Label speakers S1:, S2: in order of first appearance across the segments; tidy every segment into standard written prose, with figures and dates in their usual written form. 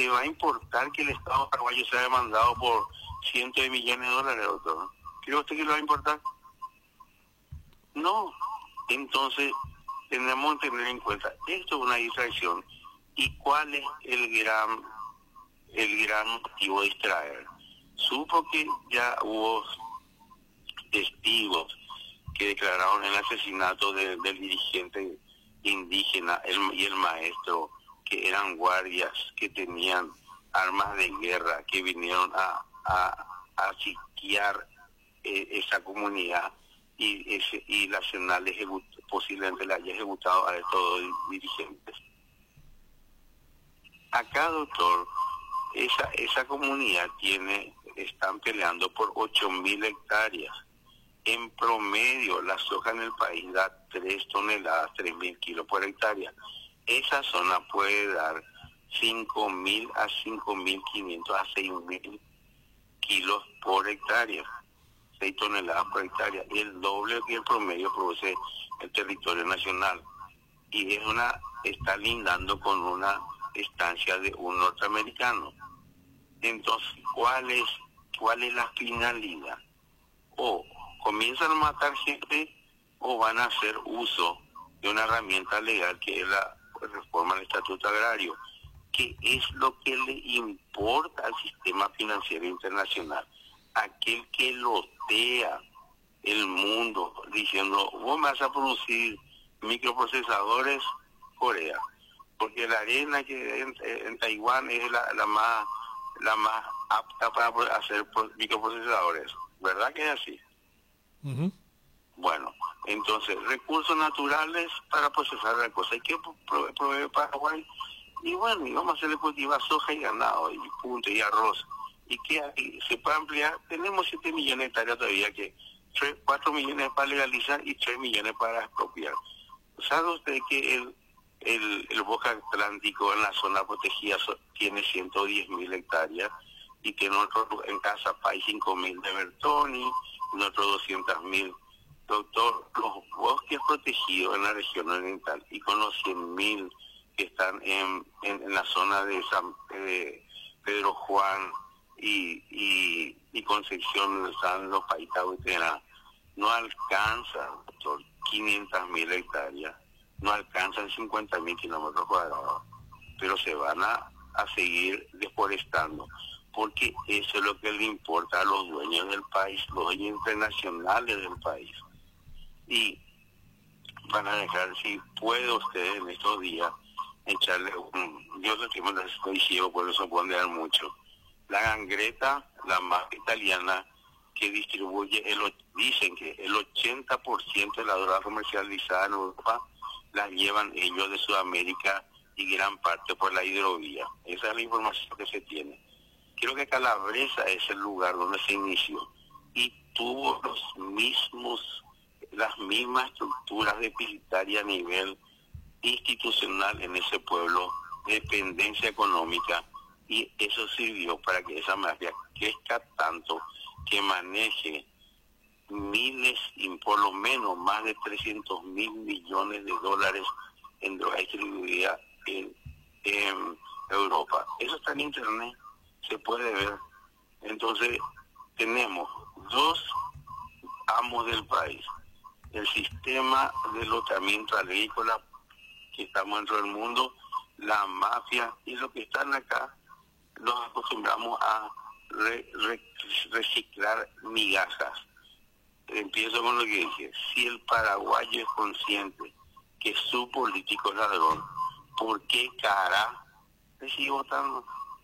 S1: le va a importar que el Estado paraguayo sea demandado por cientos de millones de dólares, doctor? ¿Cree usted que le va a importar? No. Entonces, tenemos que tener en cuenta, esto es una distracción. ¿Y cuál es el gran motivo de distraer? Supo que ya hubo testigos que declararon el asesinato del dirigente indígena y el maestro, que eran guardias que tenían armas de guerra, que vinieron a sitiar esa comunidad y la Nacional posiblemente le haya ejecutado a estos dirigentes. Acá, doctor, esa comunidad están peleando por 8.000 hectáreas. En promedio, la soja en el país da 3 toneladas, 3.000 kilos por hectárea. Esa zona puede dar 5.000 a 5.500 a 6.000 kilos por hectárea, 6 toneladas por hectárea, y el doble que el promedio produce el territorio nacional. Y está lindando con una estancia de un norteamericano. Entonces, ¿cuál es la finalidad? O comienzan a matar gente o van a hacer uso de una herramienta legal que es la reforma del Estatuto Agrario, que es lo que le importa al sistema financiero internacional, aquel que lotea el mundo diciendo, vos me vas a producir microprocesadores, Corea, porque la arena que en Taiwán es la más apta para hacer microprocesadores, ¿verdad que es así?
S2: Uh-huh.
S1: Bueno, entonces, recursos naturales para procesar la cosa. ¿Y qué provee Paraguay? Y bueno, y vamos a hacerle cultivar soja y ganado, y punto, y arroz. ¿Y qué hay? ¿Se puede ampliar? Tenemos 7 millones de hectáreas todavía, que 4 millones para legalizar y 3 millones para expropiar. ¿Sabe usted que el Boca Atlántico en la zona protegida tiene 110.000 hectáreas? Y que nosotros en Casapá hay 5.000 de Bertoni, nosotros 200.000. Doctor, los bosques protegidos en la región oriental y con los 100.000 que están en la zona de Pedro Juan y Concepción, están los Paitago, no alcanza, doctor, 500.000 hectáreas, no alcanzan 50.000 kilómetros cuadrados, pero se van a seguir deforestando, porque eso es lo que le importa a los dueños del país, los dueños internacionales del país. Y van a dejar, si puede usted en estos días, echarle yo lo que me estoy ciego, por eso puedo leer mucho. La Gangreta, la marca italiana, que distribuye, dicen que el 80% de la droga comercializada en Europa la llevan ellos de Sudamérica y gran parte por la hidrovía. Esa es la información que se tiene. Creo que Calabresa es el lugar donde se inició y tuvo las mismas estructuras deficitarias a nivel institucional en ese pueblo, dependencia económica, y eso sirvió para que esa mafia crezca tanto que maneje miles y por lo menos más de 300.000 millones de dólares en droga distribuida en Europa. Eso está en internet, se puede ver. Entonces tenemos dos amos del país: el sistema de lotamiento agrícola que estamos dentro del mundo, la mafia, y los que están acá los acostumbramos a reciclar migajas. Empiezo con lo que dije: si el paraguayo es consciente que su político es ladrón, ¿por qué cara le sigue votando?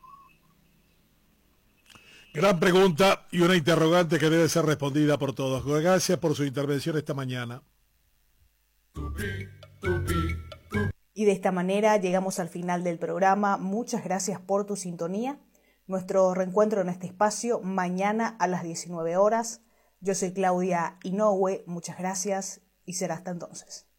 S2: Gran pregunta y una interrogante que debe ser respondida por todos. Gracias por su intervención esta mañana.
S3: Y de esta manera llegamos al final del programa. Muchas gracias por tu sintonía. Nuestro reencuentro en este espacio mañana a las 19 horas. Yo soy Claudia Inoue. Muchas gracias y será hasta entonces.